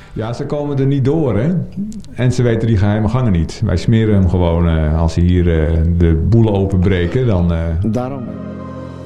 Ja, ze komen er niet door, hè. En ze weten die geheime gangen niet. Wij smeren hem gewoon, als ze hier de boel openbreken, dan... Daarom...